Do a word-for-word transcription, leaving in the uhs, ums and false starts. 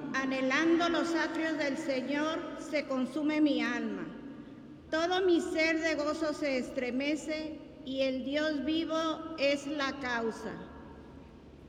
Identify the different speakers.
Speaker 1: Anhelando los atrios del Señor, se consume mi alma. Todo mi ser de gozo se estremece, y el Dios vivo es la causa.